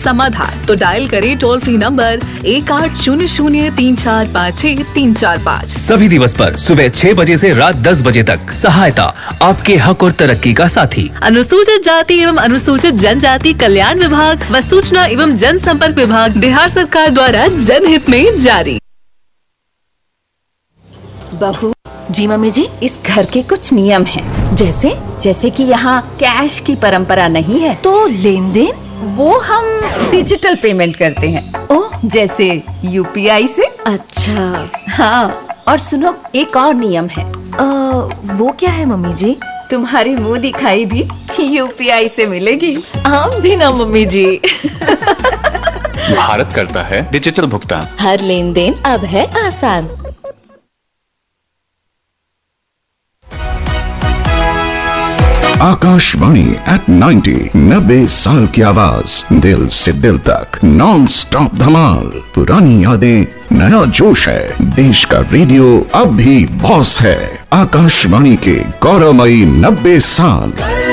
समाधान। तो डायल करें टोल फ्री नंबर 18003456 सभी दिवस पर सुबह 6 बजे से रात 10 बजे तक। सहायता आपके हक और तरक्की का साथी। अनुसूचित जाति एवं अनुसूचित जनजाति कल्याण विभाग व सूचना एवं जनसंपर्क विभाग बिहार सरकार द्वारा जनहित में जारी। बहू जी मम्मी जी, इस घर के कुछ नियम हैं। जैसे कि यहाँ कैश की परंपरा नहीं है, तो लेन देन वो हम डिजिटल पेमेंट करते हैं। ओह, जैसे यूपीआई से। अच्छा हाँ, और सुनो एक और नियम है। वो क्या है मम्मी जी? तुम्हारी मुंह दिखाई भी यूपीआई से मिलेगी। आप भी ना मम्मी जी। भारत करता है डिजिटल भुगतान। हर लेन देन अब है आसान। आकाशवाणी एट 90 साल की आवाज, दिल से दिल तक नॉन स्टॉप धमाल। पुरानी यादें, नया जोश है। देश का रेडियो अब भी बॉस है। आकाशवाणी के गौरवमयी 90 साल।